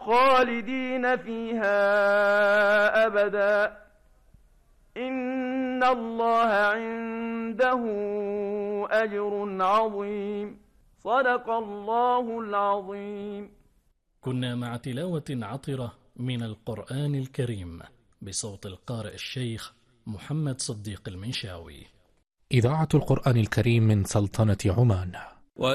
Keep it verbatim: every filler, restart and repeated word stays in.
خالدين فيها أبدا إن الله عنده أجر عظيم. صدق الله العظيم. كنا مع تلاوة عطرة من القرآن الكريم بصوت القارئ الشيخ محمد صديق المنشاوي. إذاعة القرآن الكريم من سلطنة عمان.